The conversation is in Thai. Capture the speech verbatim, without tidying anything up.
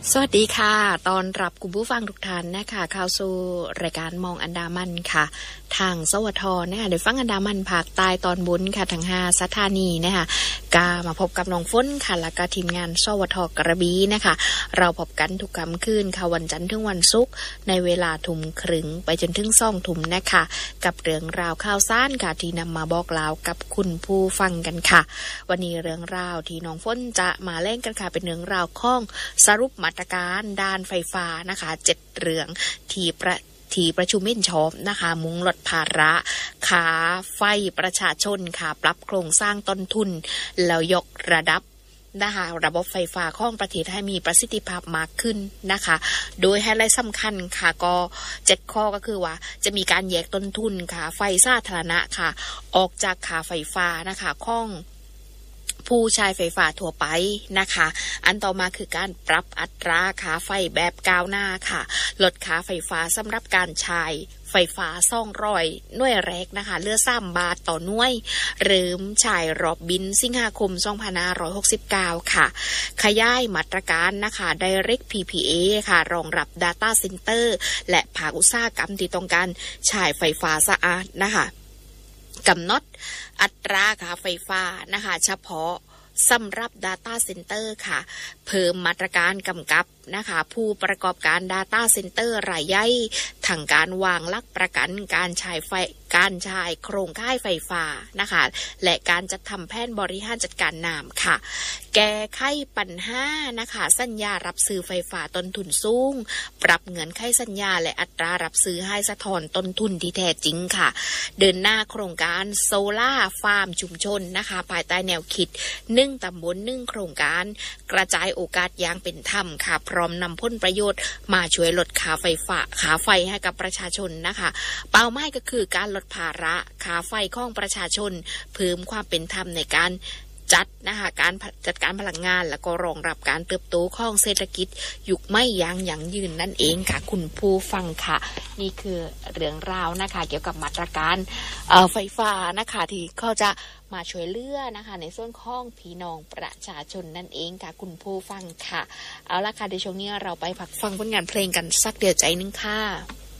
สวัสดีค่ะตอนรับคุณผู้ฟังทุกท่านนะคะเข้าสู่รายการมองอันดามันค่ะทางสวทนะคะได้ฟังอันดามันภาคใต้ตอนบนค่ะทั้งห้าสถานีนะคะกามาพบกับน้องฝนค่ะและก็ทีมงานสวทกระบี่นะคะเราพบกันทุกค่ำคืนค่ะวันจันทร์ถึงวันศุกร์ในเวลาทุ่มครึ่งไปจนถึงสองทุ่มนะคะกับเรื่องราวข่าวสารค่ะที่นำมาบอกเล่ากับคุณผู้ฟังกันค่ะวันนี้เรื่องราวที่น้องฝนจะมาเล่นกันค่ะเป็นเรื่องราวของสรุปมาตรการด้านไฟฟ้านะคะเจ็ดเรื่องที่ประที่ประชุมเห็นชอบนะคะมุ่งลดภาระค่าไฟประชาชนค่ะปรับโครงสร้างต้นทุนแล้วยกระดับนะคะระบบไฟฟ้าของประเทศให้มีประสิทธิภาพมากขึ้นนะคะโดยไฮไลท์สำคัญค่ะก็เจ็ดข้อก็คือว่าจะมีการแยกต้นทุนค่ะไฟสาธารณะค่ะออกจากค่าไฟฟ้านะคะของผู้ใช้ไฟฟ้าทั่วไปนะคะอันต่อมาคือการปรับอัตราค่าไฟแบบก้าวหน้าค่ะลดค่าไฟฟ้าสำหรับการใช้ไฟฟ้าสองร้อยหน่วยแรกนะคะเหลือสามบาทต่อหน่วยเริ่มใช้รอบบินสิงหาคมสองพันห้าร้อยหกสิบเก้าค่ะขยายมาตรการนะคะ Direct พี พี เอ ค่ะรองรับ Data Center และภาคอุตสาหกรรมที่ต้องการใช้ไฟฟ้าสะอาดนะคะกำหนดอัตราค่าไฟฟ้านะคะเฉพาะสำหรับ Data Center ค่ะเพิ่มมาตรการกำกับนะคะผู้ประกอบการ Data Center รายใหญ่ทั้งการวางหลักประกันการใช้ไฟการใช้โครงข่ายไฟฟ้านะคะและการจัดทำแผนบริหารจัดการน้ำค่ะแก้ไขปัญหานะคะสัญญารับซื้อไฟฟ้าต้นทุนสูงปรับเงื่อนไขสัญญาและอัตรารับซื้อให้สะท้อนต้นทุนที่แท้จริงค่ะเดินหน้าโครงการโซล่าฟาร์มชุมชนนะคะภายใต้แนวคิดหนึ่งตำบลหนึ่งโครงการกระจายโอกาสอย่างเป็นธรรมค่ะพร้อมนำผลประโยชน์มาช่วยลดค่าไฟฟ้าค่าไฟให้กับประชาชนนะคะเป้าหมายก็คือการลดภาระค่าไฟของประชาชนเพิ่มความเป็นธรรมในการจัดนะคะการจัดการพลังงานแล้วก็รองรับการเติบโตของเศรษฐกิจยุคไม่ยั้งยั่งยืนนั่นเองค่ะคุณผู้ฟังค่ะนี่คือเรื่องราวนะคะเกี่ยวกับมาตรการไฟฟ้านะคะที่เขาจะมาช่วยเหลือนะคะในส่วนของพี่น้องประชาชนนั่นเองค่ะคุณผู้ฟังค่ะเอาละค่ะในช่วงนี้เราไปพักฟังผลงานเพลงกันสักเดียวใจนึงค่ะ